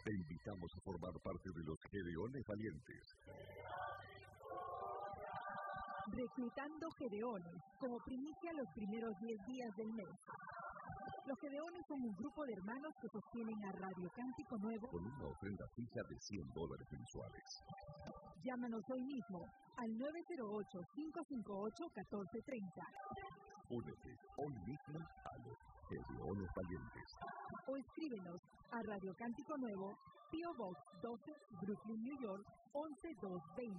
Te invitamos a formar parte de los Gedeones Valientes. Reclutando Gedeones, como primicia los primeros 10 días del mes. Los Gedeones son un grupo de hermanos que sostienen a Radio Cántico Nuevo con una ofrenda fija de $100 mensuales. Llámanos hoy mismo al 908-558-1430. Únete hoy mismo a los Gedeones Valientes. O escríbenos a Radio Cántico Nuevo, P.O. Box 12, Brooklyn, New York, 11220.